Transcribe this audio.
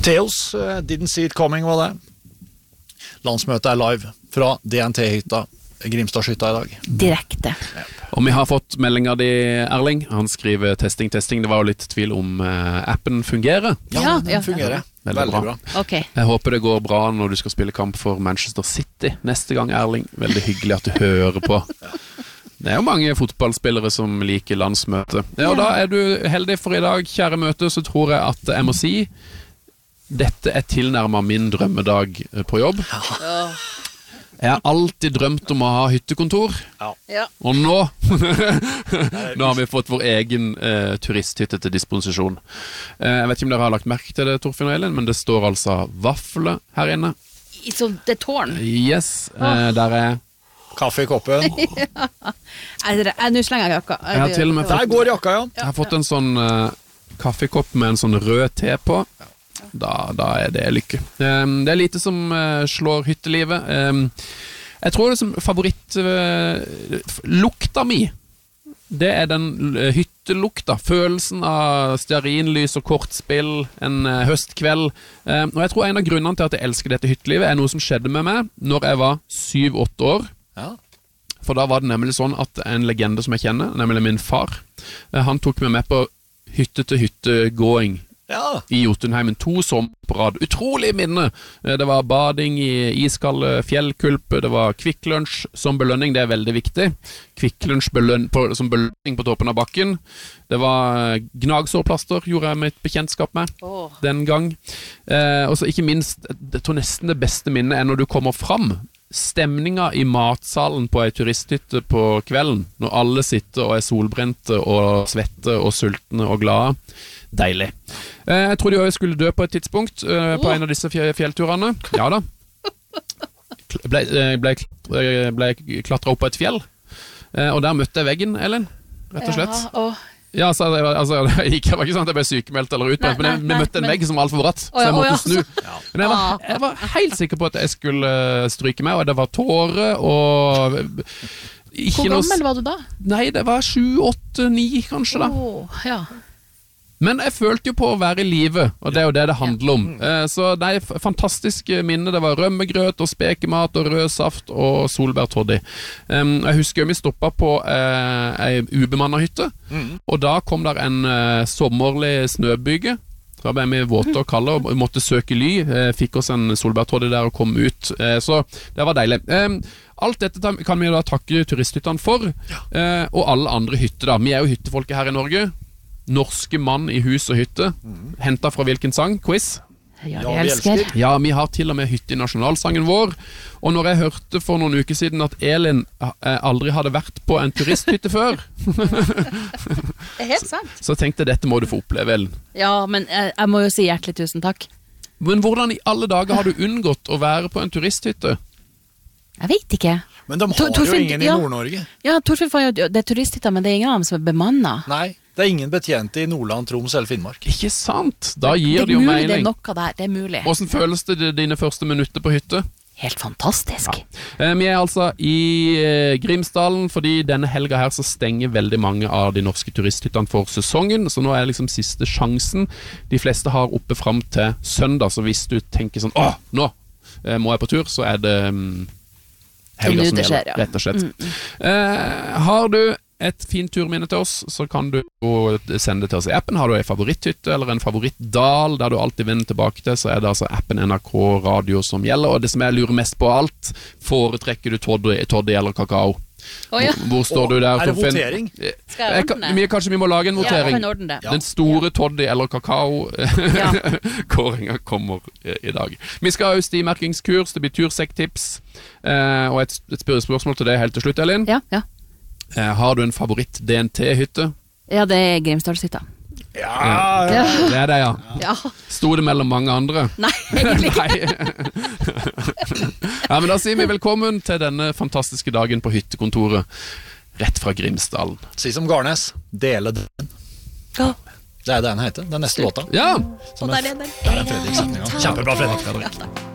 Theos, didn't see it coming, var det. Landsmøtet live fra DNT-hytta, Grimstadshytta I dag. Direkte. Og vi har fått melding av Erling. Han skriver testing. Det var jo litt tvil om appen fungerer. Ja, den fungerer. Veldig bra. Okay. Jeg håper det går bra når du skal spille kamp for Manchester City neste gang, Erling. Veldig hyggelig at du hører på. Det jo mange fotballspillere som liker landsmøte. Og da du heldig for I dag, kjære møte, så tror jeg at jeg må si dette tilnærmet min drømmedag på jobb. Jeg har alltid drømt om å ha hyttekontor. Ja. Og nå har vi fått vår egen turisthytte til disposisjon. Jeg vet ikke om dere har lagt merke til det, Torfinn og Elin, men det står altså vafler her inne. Så det tårn? Yes, der Kaffe I koppen. Nå slenger jeg jakka. Jeg har til og med fått, Der går jakka, ja. Jeg har fått en sånn kaffekopp med en sånn rød te på. Da det lykke. Det lite som slår hyttelivet. Jeg tror det som favoritt lukta mi, det den hyttelukta, følelsen av stearinlys og kortspill en høstkveld. Og jeg tror en av grunnene til at jeg elsker dette hyttelivet noe som skjedde med meg når jeg var 7-8 år. Ja. For da var det nemlig sånn at en legende som jeg kjenner, nemlig min far, han tok meg med på hytte til hyttegåing I Jotunheimen 2 sommer på rad. Utrolig minne! Det var bading I iskalde fjellkulp, det var kvikklunsj som belønning, det veldig viktig. Kvikklunsj som belønning på toppen av bakken. Det var gnagsårplaster, gjorde jeg mitt bekjentskap med den gang. Og så ikke minst, jeg tror nesten det beste minnet når du kommer fram. Stemninga I matsalen på en turisthytte på kvelden, når alle sitter og solbrente og svette og sultne og glade. Deilig. Jeg trodde jeg skulle dø på et tidspunkt på en av disse fjellturene. Ja da. Ble klatret opp på et fjell. Og der møtte jeg veggen, Ellen, rett og slett. Ja, altså, det var ikke sånn at jeg ble sykemeldt eller utbrent, men jeg møtte en vegg som var alt for bratt, så jeg måtte snu. Men jeg var helt sikker på at jeg skulle stryke meg, og det var tårer, og Hvor gammel var du da? Nei, det var 7, 8, 9 kanskje da. Ja. Men jeg følte jo på å være I livet, og det jo det handler om. Så det fantastiske minne, det var rømmegrøt og spekemat og rødsaft og solbærtoddy. Jeg husker vi stoppet på en ubemannet hytte, og da kom der en sommerlig snøbyge. Da ble vi våte og kalde og måtte søke ly, fikk oss en solbærtoddy der og kom ut. Så det var deilig. Alt dette kan vi da takke turisthyttene for, og alle andre hytter da. Vi jo hyttefolket her I Norge. Norske mann I hus og hytte. Hentet fra hvilken sang? Quiz? Ja, vi elsker. Ja, vi har til og med hytte I nasjonalsangen vår. Og når jeg hørte for noen uker siden at Elin aldri hadde vært på en turisthytte før, Det helt sant. Så tenkte jeg, dette må du få oppleve, Elin. Ja, men jeg må jo si hjertelig tusen takk. Men hvordan I alle dager har du unngått å være på en turisthytte? Jeg vet ikke. Men de har jo ingen I Nord-Norge. Ja, Torfinn får jo det turisthytter, men det ingen av dem som bemannet. Nei, det ingen betjente I Nordland, Troms eller Finnmark. Ikke sant? Da gir det jo mulig, mening. Det noe der, det mulig. Hvordan føles det dine første minutter på hytte? Helt fantastisk. Vi altså I Grimsdalen, fordi denne helga her så stenger veldig mange av de norske turisthyttene for sesongen, så nå liksom siste sjansen. De fleste har oppe frem til søndag, så hvis du tenker sånn, nå må jeg på tur, så det helga som gjelder, rett og slett. Har du et fint turminne til oss, så kan du sende det til oss I appen. Har du en favoritthytte eller en favorittdal der du alltid vender tilbake til, så det altså appen NRK Radio som gjelder. Og det som jeg lurer mest på alt, foretrekker du toddy eller kakao? Hvor står du der? Det votering? Skal jeg ordne det? Kanskje vi må lage en votering? Ja, jeg kan ordne det. Den store toddy eller kakao kåringen kommer I dag. Vi skal ha jo stimerkingskurs, det blir tursekktips, og et spørsmål til deg helt til slutt, Elin. Ja. Har du en favoritt DNT-hytte? Ja, det Grimstadshytta. Ja. Det det, ja. Stod det mellom mange andre? Nei, egentlig ikke. Ja, men da sier vi velkommen til denne fantastiske dagen på hyttekontoret rett fra Grimsdalen. Si som Garnes, dele den. Det det den heter, den neste låta. Ja. Og der den. Der Fredrik. Kjempebra, Fredrik.